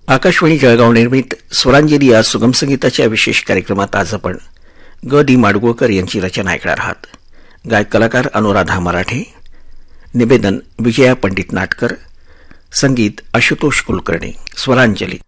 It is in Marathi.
आकाशवाणी जळगाव निर्मित स्वरांजली या सुगम संगीताच्या विशेष कार्यक्रमात आज आपण ग दी माडगुळकर यांची रचना ऐकणार आहात. गायक कलाकार अनुराधा मराठे, निवेदन विजया पंडित नाटकर, संगीत आशुतोष कुलकर्णी. स्वरांजली.